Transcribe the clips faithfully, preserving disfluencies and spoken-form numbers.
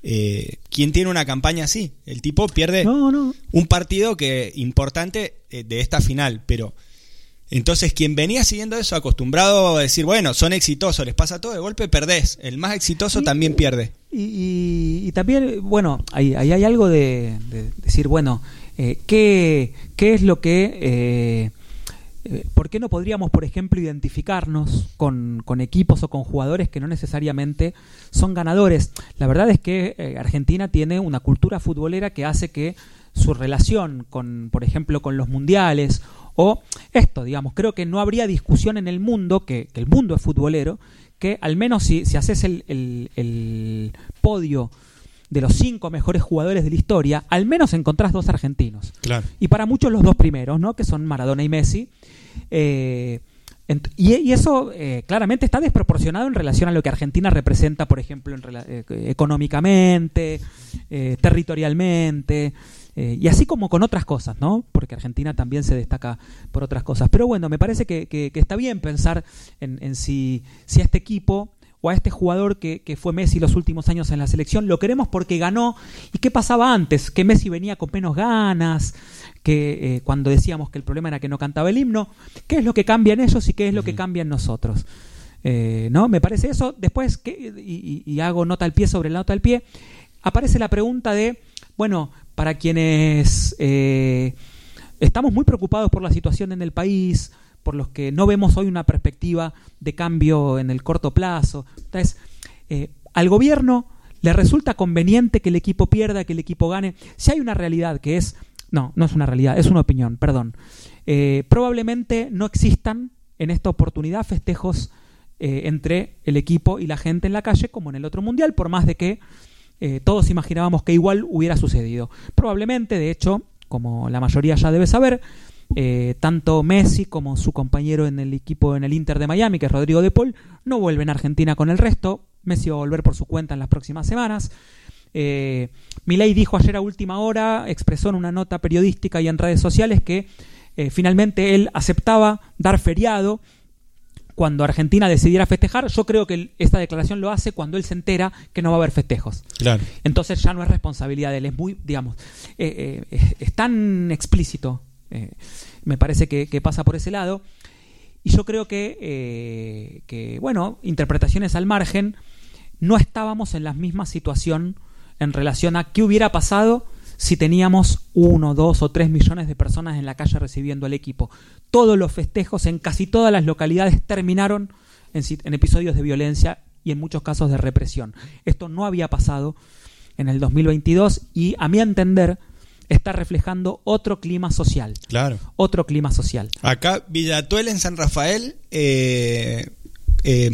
Eh, ¿Quién tiene una campaña así? El tipo pierde no, no. un partido que importante eh, de esta final, pero entonces quien venía siguiendo eso, acostumbrado a decir, bueno, son exitosos, les pasa todo, de golpe perdés, el más exitoso y, también pierde. Y, y, y también, bueno, ahí, ahí hay algo de, de decir, bueno, eh, ¿qué, qué es lo que... Eh, ¿por qué no podríamos, por ejemplo, identificarnos con, con equipos o con jugadores que no necesariamente son ganadores? La verdad es que eh, Argentina tiene una cultura futbolera que hace que su relación con, por ejemplo, con los mundiales o esto, digamos, creo que no habría discusión en el mundo, que, que el mundo es futbolero, que al menos si, si haces el, el, el podio de los cinco mejores jugadores de la historia, al menos encontrás dos argentinos. Claro. Y para muchos los dos primeros, ¿no? Que son Maradona y Messi. Eh, ent- y, y eso eh, claramente está desproporcionado en relación a lo que Argentina representa, por ejemplo, en rela- eh, económicamente, eh, territorialmente, eh, y así como con otras cosas, ¿no? Porque Argentina también se destaca por otras cosas. Pero bueno, me parece que, que, que está bien pensar en, en si, si a este equipo o a este jugador que, que fue Messi los últimos años en la selección, lo queremos porque ganó. ¿Y qué pasaba antes? Que Messi venía con menos ganas, que eh, cuando decíamos que el problema era que no cantaba el himno. ¿Qué es lo que cambia en ellos y qué es lo que cambia en nosotros? Eh, ¿no? Me parece eso. Después, que, y, y hago nota al pie sobre la nota al pie, aparece la pregunta de, bueno, para quienes eh, estamos muy preocupados por la situación en el país, por los que no vemos hoy una perspectiva de cambio en el corto plazo. Entonces, eh, al gobierno le resulta conveniente que el equipo pierda, que el equipo gane. Si hay una realidad que es... No, no es una realidad, es una opinión, perdón. Eh, probablemente no existan en esta oportunidad festejos eh, entre el equipo y la gente en la calle como en el otro mundial, por más de que eh, todos imaginábamos que igual hubiera sucedido. Probablemente, de hecho, como la mayoría ya debe saber, Eh, tanto Messi como su compañero en el equipo en el Inter de Miami, que es Rodrigo de Paul, no vuelven a Argentina con el resto. Messi va a volver por su cuenta en las próximas semanas. eh, Milei dijo ayer a última hora, expresó en una nota periodística y en redes sociales que eh, finalmente él aceptaba dar feriado cuando Argentina decidiera festejar. Yo creo que esta declaración lo hace cuando él se entera que no va a haber festejos. Claro. Entonces ya no es responsabilidad de él, es muy, digamos, eh, eh, es tan explícito. Eh, me parece que, que pasa por ese lado. Y yo creo que, eh, que, bueno, interpretaciones al margen, no estábamos en la misma situación en relación a qué hubiera pasado si teníamos uno, dos o tres millones de personas en la calle recibiendo al equipo. Todos los festejos en casi todas las localidades terminaron en, en episodios de violencia y en muchos casos de represión. Esto no había pasado en el dos mil veintidós y, a mi entender, está reflejando otro clima social. Claro. Otro clima social. Acá, Villatuel en San Rafael, eh, eh,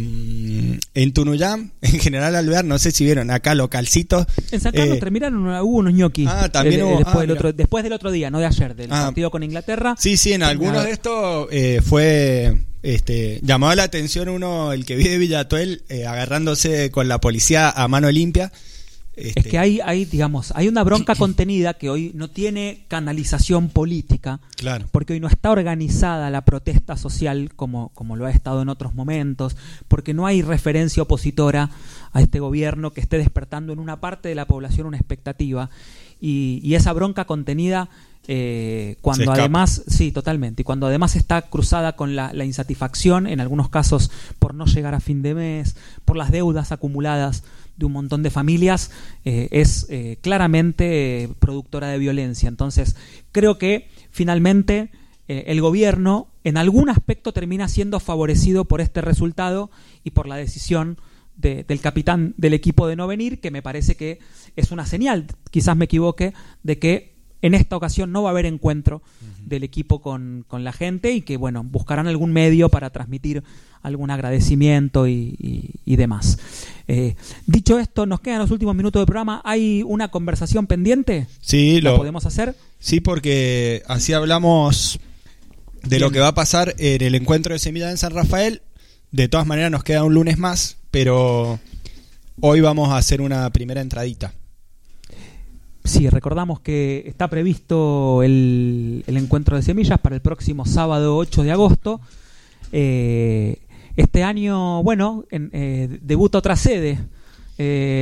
en Tunuyán, en General Alvear, no sé si vieron, acá localcitos. En San Carlos eh, terminaron, hubo unos ñoquis. Ah, también eh, hubo. Después, ah, del otro, después del otro día, no de ayer, del ah, partido con Inglaterra. Sí, sí, en algunos de estos eh, fue... Este, llamó la atención uno, el que vi de Villatuel, eh, agarrándose con la policía a mano limpia. Este... Es que hay, hay, digamos, hay una bronca contenida que hoy no tiene canalización política, claro, porque hoy no está organizada la protesta social como, como lo ha estado en otros momentos, porque no hay referencia opositora a este gobierno que esté despertando en una parte de la población una expectativa, y, y esa bronca contenida eh, cuando además, sí, totalmente, y cuando además está cruzada con la, la insatisfacción, en algunos casos por no llegar a fin de mes, por las deudas acumuladas de un montón de familias, eh, es eh, claramente eh, productora de violencia. Entonces, creo que finalmente eh, el gobierno en algún aspecto termina siendo favorecido por este resultado y por la decisión de, del capitán del equipo de no venir, que me parece que es una señal, quizás me equivoque, de que en esta ocasión no va a haber encuentro uh-huh. del equipo con, con la gente y que, bueno, buscarán algún medio para transmitir algún agradecimiento y, y, y demás. Eh, dicho esto, nos quedan los últimos minutos del programa. ¿Hay una conversación pendiente? Sí, ¿La lo podemos hacer? Sí, porque así hablamos de Bien. Lo que va a pasar en el encuentro de Semilla en San Rafael. De todas maneras nos queda un lunes más, pero hoy vamos a hacer una primera entradita. Sí, recordamos que está previsto el, el encuentro de semillas para el próximo sábado ocho de agosto. Eh, este año, bueno, en, eh, debuta otra sede. Eh,